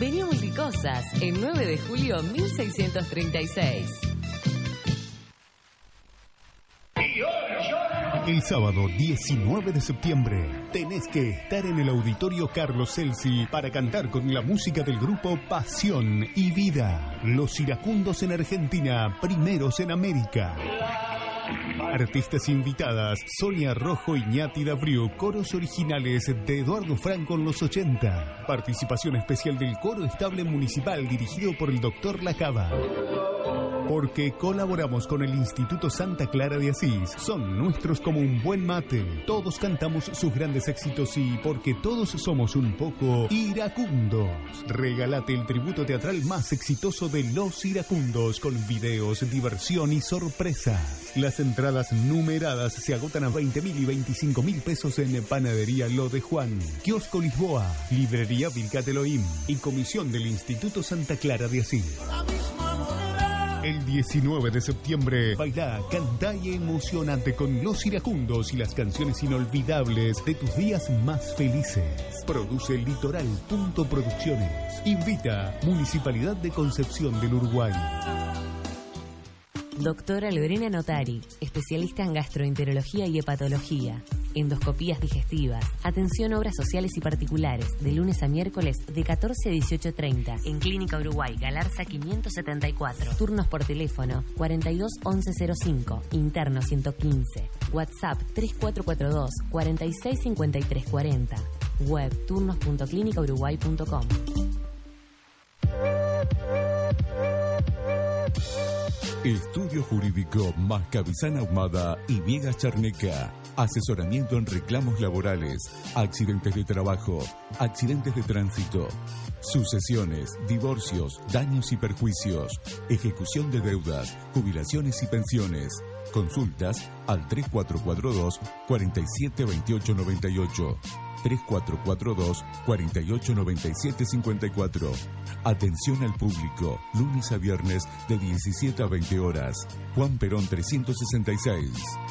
Vení a Multicosas, en 9 de julio 1636. El sábado 19 de septiembre tenés que estar en el Auditorio Carlos Celsi para cantar con la música del grupo Pasión y Vida. Los iracundos en Argentina, primeros en América. Artistas invitadas: Sonia Rojo y Ñati Dabriu, coros originales de Eduardo Franco en los 80. Participación especial del Coro Estable Municipal dirigido por el Dr. Lacaba. Porque colaboramos con el Instituto Santa Clara de Asís. Son nuestros como un buen mate. Todos cantamos sus grandes éxitos y porque todos somos un poco iracundos. Regálate el tributo teatral más exitoso de los iracundos con videos, diversión y sorpresas. Las entradas numeradas se agotan a 20.000 y 25.000 pesos en Panadería Lo de Juan, Kiosco Lisboa, Librería Vilcat Elohim y Comisión del Instituto Santa Clara de Asís. El 19 de septiembre, bailá, cantá y emocionante con los iracundos y las canciones inolvidables de tus días más felices. Produce Litoral.producciones. Invita Municipalidad de Concepción del Uruguay. Doctora Lorena Notari, especialista en gastroenterología y hepatología, endoscopías digestivas, atención a obras sociales y particulares, de lunes a miércoles de 14 a 18:30, en Clínica Uruguay, Galarza 574, turnos por teléfono 42 1105, interno 115, WhatsApp 3442 46 53 40, web turnos.clinicauruguay.com. Estudio Jurídico Mascavizán Ahumada y Viegas Charneca. Asesoramiento en reclamos laborales, accidentes de trabajo, accidentes de tránsito, sucesiones, divorcios, daños y perjuicios, ejecución de deudas, jubilaciones y pensiones. Consultas al 3442 472898. 3442 489754. Atención al público, lunes a viernes de 17 a 20 horas. Juan Perón 366.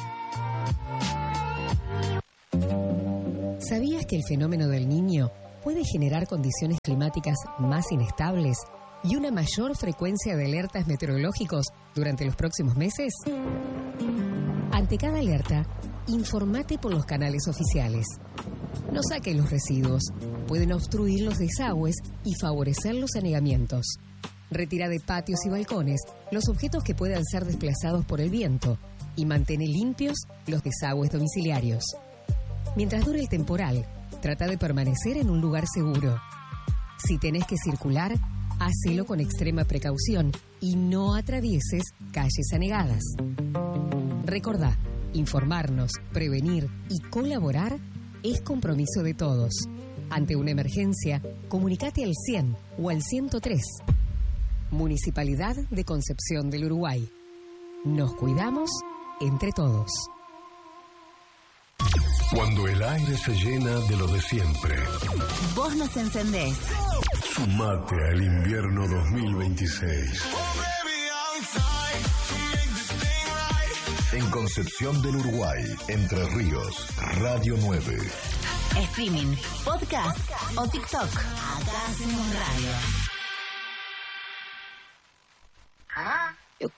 ¿Sabías que el fenómeno del Niño puede generar condiciones climáticas más inestables y una mayor frecuencia de alertas meteorológicos durante los próximos meses? Ante cada alerta, informate por los canales oficiales. No saque los residuos, pueden obstruir los desagües y favorecer los anegamientos. Retira de patios y balcones los objetos que puedan ser desplazados por el viento y mantén limpios los desagües domiciliarios. Mientras dure el temporal, trata de permanecer en un lugar seguro. Si tenés que circular, hacelo con extrema precaución y no atravieses calles anegadas. Recordá, informarnos, prevenir y colaborar es compromiso de todos. Ante una emergencia, comunicate al 100 o al 103. Municipalidad de Concepción del Uruguay. Nos cuidamos entre todos. Cuando el aire se llena de lo de siempre, vos nos encendés. Sumate al invierno 2026. En Concepción del Uruguay, Entre Ríos, Radio 9. Streaming, podcast o TikTok. Acá hacemos radio.